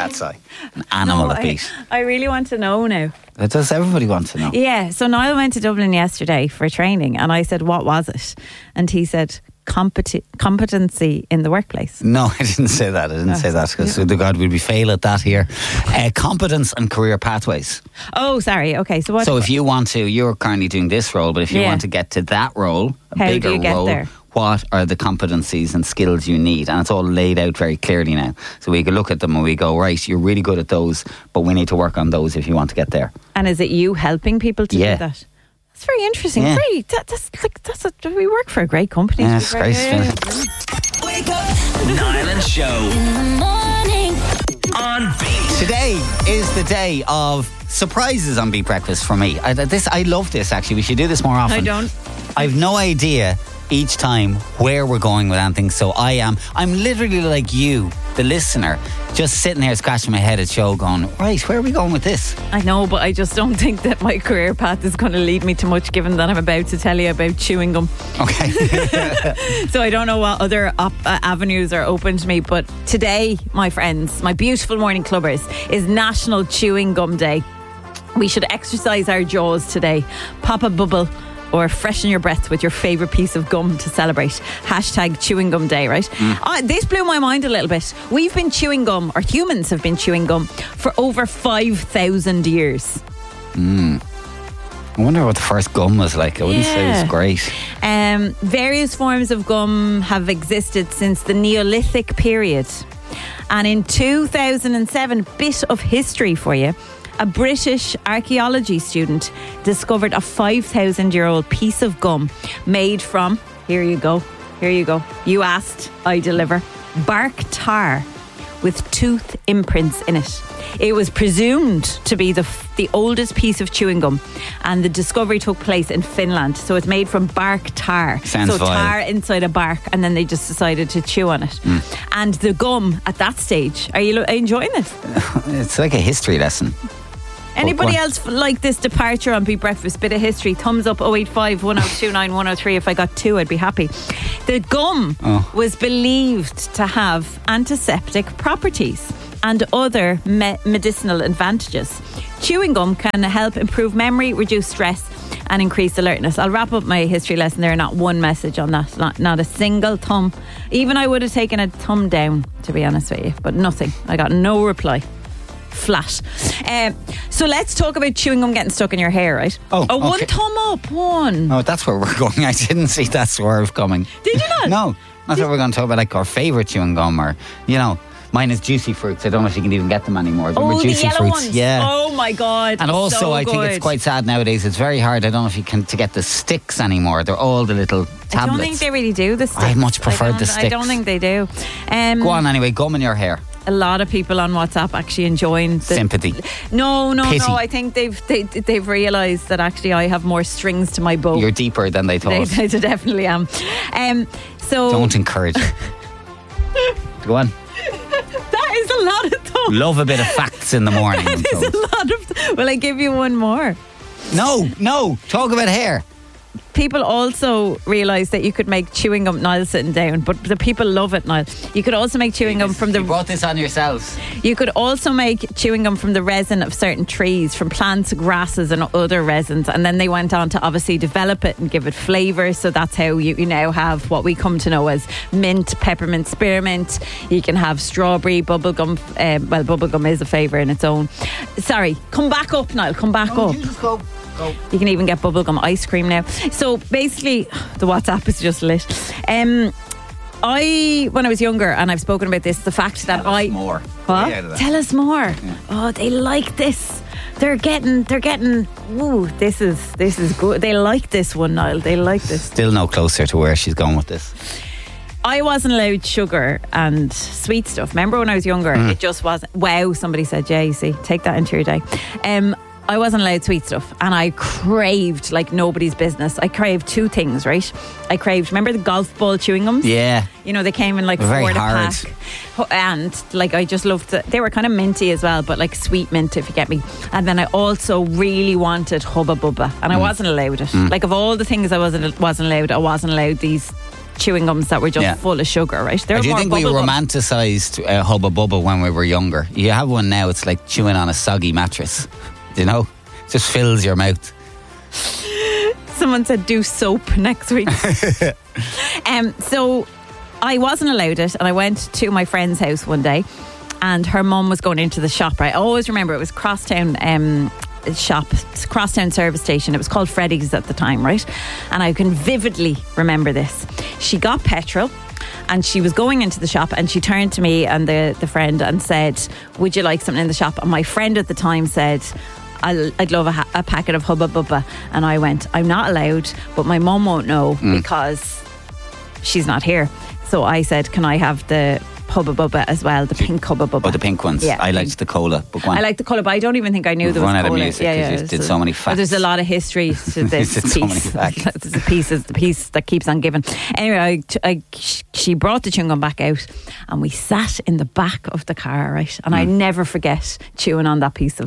that, Si? An animal at beat. I really want to know now. Does everybody want to know? Yeah, so Niall went to Dublin yesterday for training and I said, what was it? And he said, competency in the workplace. No, I didn't say that. I didn't say that because, the God, we'd be fail at that here. Competence and career pathways. Oh, sorry. Okay, so what? So if you want to, you're currently doing this role, but if you want to get to that role, a How bigger do you get role, there? what are the competencies and skills you need? And it's all laid out very clearly now. So we can look at them and we go, right, you're really good at those, but we need to work on those if you want to get there. And is it you helping people to do that? That's very interesting. Yeah. We work for a great company. Yeah, it's great. Wake up. Niall and Show. In the morning. On Beat. Today is the day of surprises on Beat Breakfast for me. I love this, actually. We should do this more often. I don't. I've no idea each time where we're going with anything. So I'm literally like you, the listener, just sitting here scratching my head at Show going, right, where are we going with this? I know, but I just don't think that my career path is going to lead me to much, given that I'm about to tell you about chewing gum. Okay. So I don't know what other avenues are open to me, but today, my friends, my beautiful morning clubbers, is National Chewing Gum Day. We should exercise our jaws today, pop a bubble, or freshen your breath with your favourite piece of gum to celebrate. Hashtag chewing gum day, right? This blew my mind a little bit. We've been chewing gum, or humans have been chewing gum, for over 5,000 years. I wonder what the first gum was like. I wouldn't say it was great. Various forms of gum have existed since the Neolithic period. And in 2007, bit of history for you, a British archaeology student discovered a 5,000-year-old piece of gum made from, here you go, you asked, I deliver, bark tar with tooth imprints in it. It was presumed to be the oldest piece of chewing gum, and the discovery took place in Finland. So it's made from bark tar. Sounds so vile. tar inside a bark, and then they just decided to chew on it. And the gum at that stage, are you enjoying it? It's like a history lesson. Anybody else like this departure on Beat Breakfast? Bit of history. Thumbs up 085 1029 103. If I got two, I'd be happy. The gum was believed to have antiseptic properties and other medicinal advantages. Chewing gum can help improve memory, reduce stress and increase alertness. I'll wrap up my history lesson there. Not one message on that. Not a single thumb. Even I would have taken a thumb down, to be honest with you. But nothing. I got no reply. Flat. So let's talk about chewing gum getting stuck in your hair, right? One thumb up. One. Oh, that's where we're going. I didn't see that swerve coming. Did you not? No. I thought we were going to talk about like our favourite chewing gum, or, mine is Juicy Fruits. I don't know if you can even get them anymore. Remember Juicy the yellow Fruits? ones. Yeah. Oh my God. And also, so I think it's quite sad nowadays. It's very hard. I don't know if you can to get the sticks anymore. They're all the little tablets. I don't think they really do the sticks. I much preferred the sticks. I don't think they do. Go on anyway. Gum in your hair. A lot of people on WhatsApp actually enjoying sympathy. No. I think they've realised that actually I have more strings to my bow. You're deeper than they thought. They definitely am. So don't encourage. Go on. That is a lot of thought. Love a bit of facts in the morning. That is a lot of. Will I give you one more? No. Talk about hair. People also realise that you could make chewing gum. Niall's sitting down, but the people love it, Niall. You could also make chewing gum from the. You brought this on yourselves. You could also make chewing gum from the resin of certain trees, from plants, grasses, and other resins. And then they went on to obviously develop it and give it flavour. So that's how you now have what we come to know as mint, peppermint, spearmint. You can have strawberry, bubblegum. Bubblegum is a flavour in its own. Sorry, come back up, Niall. Come back up. You just go. You can even get bubblegum ice cream now. So basically, the WhatsApp is just lit. When I was younger, and I've spoken about this, the fact that Tell us more. What? Tell us more. Yeah. Oh, they like this. They're getting. Ooh, this is good. They like this one, Niall. They like this. Still no closer to where she's going with this. I wasn't allowed sugar and sweet stuff. Remember when I was younger? It just wasn't. Wow, somebody said, yeah, you see, take that into your day. I wasn't allowed sweet stuff, and I craved like nobody's business. I craved two things, right? I craved, remember the golf ball chewing gums? Yeah. They came in like very 4 hard. pack. And like I just loved it. They were kind of minty as well, but like sweet mint, if you get me. And then I also really wanted Hubba Bubba, and I wasn't allowed it. Like of all the things I wasn't allowed, I wasn't allowed these chewing gums that were just full of sugar, right? Do you think we romanticised Hubba Bubba when we were younger? You have one now, it's like chewing on a soggy mattress. Do you know? It just fills your mouth. Someone said do soap next week. So I wasn't allowed it, and I went to my friend's house one day, and her mum was going into the shop, right? I always remember it was Crosstown shop, Crosstown service station. It was called Freddy's at the time, right? And I can vividly remember this. She got petrol and she was going into the shop, and she turned to me and the friend and said, would you like something in the shop? And my friend at the time said, I'd love a packet of Hubba Bubba. And I went, I'm not allowed, but my mum won't know because she's not here. So I said, can I have the Hubba Bubba as well, the pink Hubba Bubba? Oh, the pink ones. Yeah, I liked the cola. I liked the cola, but I don't even think I knew there was cola. Run out of music because you did so many facts. There's a lot of history to this piece. So many facts. It's the piece that keeps on giving. Anyway, she brought the chewing gum back out, and we sat in the back of the car, right? And I never forget chewing on that piece of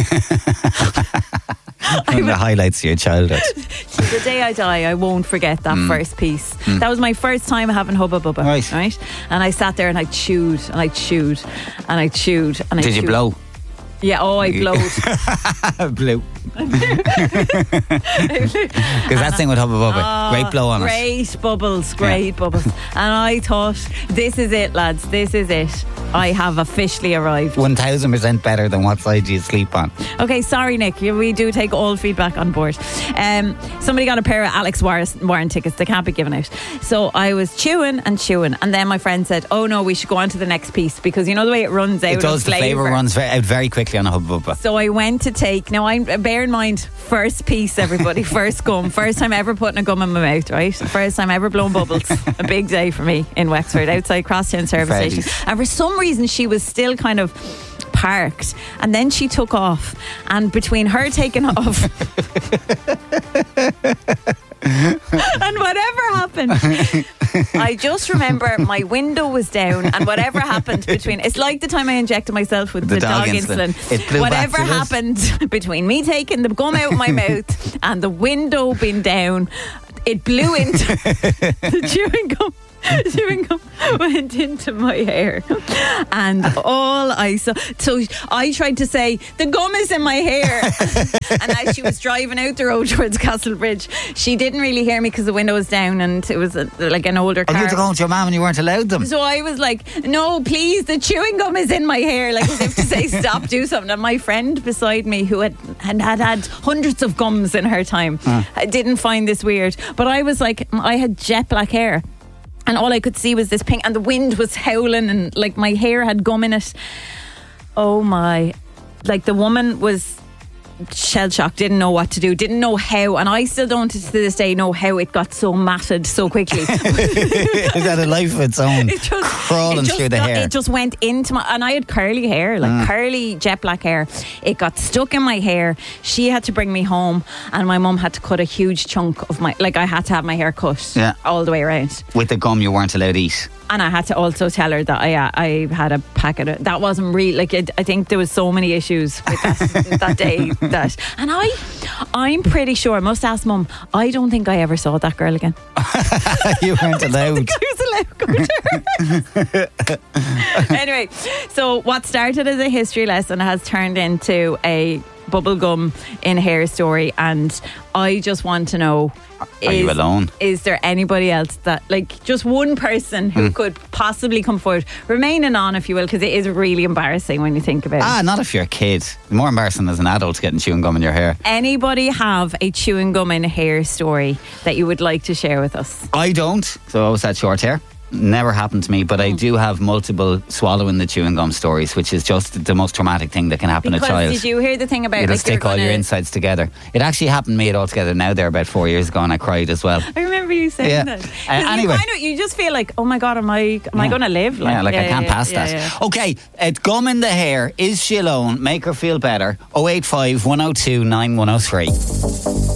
One of the highlights of your childhood. The day I die, I won't forget that first piece. That was my first time having Hubba Bubba. Right? And I sat there and I chewed and I chewed and I chewed and I Did chewed. you blow? Yeah, I blowed. Blew. Because that thing with Hubba Bubba, great blow on Great bubbles, great bubbles. And I thought, this is it, lads, this is it. I have officially arrived. 1000% better than what side do you sleep on. Okay, sorry, Nick. We do take all feedback on board. Somebody got a pair of Alex Warren tickets. They can't be given out. So I was chewing, and then my friend said, oh no, we should go on to the next piece, because you know the way it runs out. It does. The flavour runs out very quickly on a Hubba Bubba. So I went to take. Now, bear in mind, first piece, everybody, first gum, first time ever putting a gum in my mouth, right? First time ever blowing bubbles. A big day for me in Wexford, outside Crosstown service station. And for some reason, she was still kind of parked, and then she took off, and between her taking off and whatever happened, I just remember my window was down, and whatever happened between, it's like the time I injected myself with the dog insulin. Whatever happened between me taking the gum out of my mouth and the window being down, it blew into the chewing gum. Chewing gum went into my hair, and all I saw. So I tried to say, the gum is in my hair. And as she was driving out the road towards Castlebridge, she didn't really hear me because the window was down, and it was like an older car. Oh, you had to go with your mum and you weren't allowed them. So I was like, no, please, the chewing gum is in my hair, like as if to say, stop, do something. And my friend beside me, who had hundreds of gums in her time, didn't find this weird. But I was like, I had jet black hair, and all I could see was this pink, and the wind was howling, and like my hair had gum in it. Oh my. Like, the woman was shell-shocked, didn't know what to do, didn't know how, and I still don't to this day know how it got so matted so quickly. It had a life of its own, crawling through the hair. It just went into my, and I had curly hair, like curly jet black hair. It got stuck in my hair. She had to bring me home, and my mum had to cut a huge chunk of my, like I had to have my hair cut all the way around. With the gum you weren't allowed to eat. And I had to also tell her that I had a packet of, that wasn't real. Like, I think there was so many issues with that day. And I'm pretty sure, I must ask Mum, I don't think I ever saw that girl again. You weren't allowed. I was allowed to go to her. Anyway, so what started as a history lesson has turned into a bubblegum in hair story, and I just want to know, are you alone? Is there anybody else that, like, just one person who could possibly come forward? Remaining on, if you will, because it is really embarrassing when you think about it. Not if you're a kid. More embarrassing as an adult getting chewing gum in your hair. Anybody have a chewing gum in hair story that you would like to share with us? I don't. So I always had short hair. Never happened to me, but I do have multiple swallowing the chewing gum stories, which is just the most traumatic thing that can happen to a child. Did you hear the thing about, it'll like, stick all your insides together? It actually happened to me all together now there about 4 years ago, and I cried as well. I remember you saying that. Anyway, you just feel like, oh my God, am I going to live? Like, I can't pass that. Yeah. Okay, gum in the hair. Is she alone? Make her feel better. 085 102 9103.